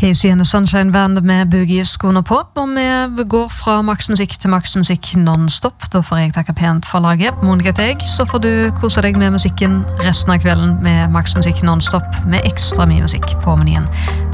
Casey and the Sunshine Band med boogie-skoene på, og vi går fra maksmusikk til maksmusikk non-stop. Da får jeg takke pent for laget. Monica til jeg, så får du kose deg med musikken resten av kvelden med maksmusikk non-stop, med ekstra mye musikk på menyen.